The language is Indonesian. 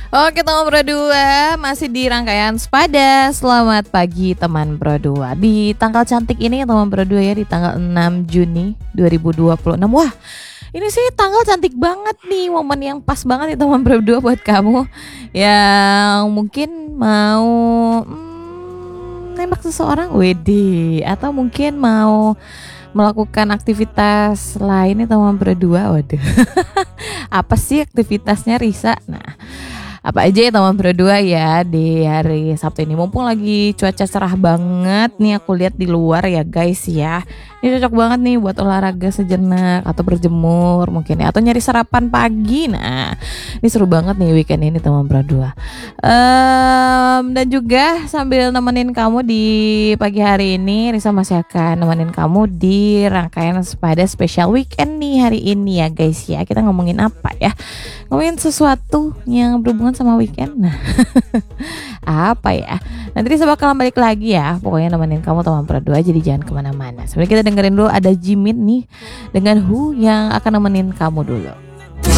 Oke teman berdua, masih di rangkaian Sepada. Selamat pagi teman berdua. Di tanggal cantik ini teman berdua ya, di tanggal 6 Juni 2026. Wah, ini sih tanggal cantik banget nih, momen yang pas banget nih teman berdua buat kamu yang mungkin mau nembak seseorang, wedi, atau mungkin mau melakukan aktivitas lain nih teman berdua. Waduh. Apa sih aktivitasnya Risa? Nah, apa aja ya teman berdua ya di hari Sabtu ini, mumpung lagi cuaca cerah banget nih, aku lihat di luar ya guys ya. Ini cocok banget nih buat olahraga sejenak atau berjemur mungkin ya, atau nyari sarapan pagi. Nah, ini seru banget nih weekend ini teman berdua. Dan juga sambil nemenin kamu di pagi hari ini, Risa masih akan nemenin kamu di rangkaian Sepada spesial weekend nih hari ini ya guys ya. Kita ngomongin apa ya? Ngomongin sesuatu yang berhubungan sama weekend. Nah, apa ya? Nanti Risa bakalan balik lagi ya. Pokoknya nemenin kamu teman berdua, jadi jangan kemana-mana. Sebenarnya kita dengerin dulu ada Jimin nih dengan Who yang akan nemenin kamu dulu.